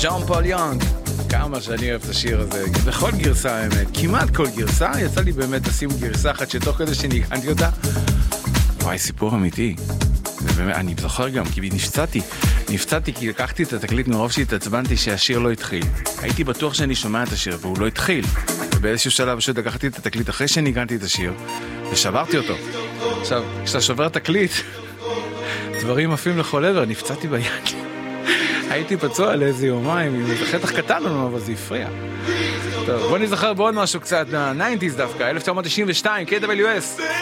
ז'אן פול יונג. כמה שאני אוהב את השיר הזה, בכל גרסה האמת, כמעט כל גרסה, יצא לי באמת לשים גרסה אחת שתוך כדי שניגנתי אותה, וואי, סיפור אמיתי. באמת, אני זוכר גם, כי נפצעתי כי לקחתי את התקליט מרוב שהתעצבנתי שהשיר לא התחיל. הייתי בטוח שאני שומע את השיר והוא לא התחיל. ובאיזשהו שלב פשוט לקחתי את התקליט אחרי שניגנתי את השיר ושברתי אותו. עכשיו, כשאתה שובר תקליט, דברים עפים לכל עבר, נפצעתי ביד. הייתי פצוע לאיזה יומיים, עם איזה חתך קטן לנו, אבל זה הפריע. טוב, בוא נזכר בעוד משהו קצת, מה-90s דווקא, 1992, KWS.